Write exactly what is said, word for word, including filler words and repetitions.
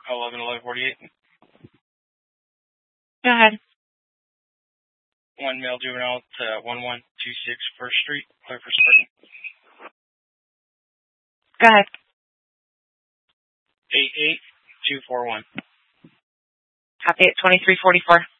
eleven eleven forty-eight. Go ahead. One male juvenile to one one two six First Street, clear for parking. Go ahead. eight eight two four one. Copy at twenty-three forty-four.